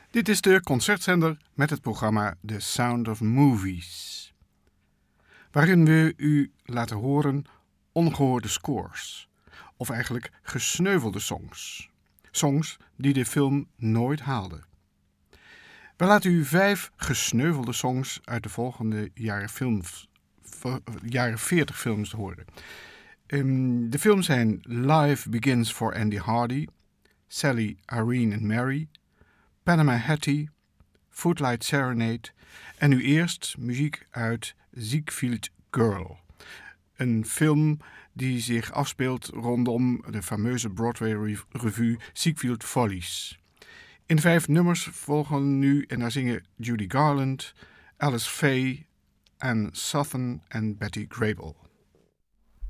Dit is de concertzender met het programma The Sound of Movies, waarin we u laten horen ongehoorde scores, of eigenlijk gesneuvelde songs. Songs die de film nooit haalden. We laten u 5 gesneuvelde songs uit de volgende jaren 40 films horen. De films zijn Life Begins for Andy Hardy, Sally, Irene and Mary, Panama Hattie, Footlight Serenade en nu eerst muziek uit Ziegfeld Girl. Een film die zich afspeelt rondom de fameuze Broadway-revue Ziegfeld Follies. In 5 nummers volgen nu en daar zingen Judy Garland, Alice Faye, Anne Southern en Betty Grable.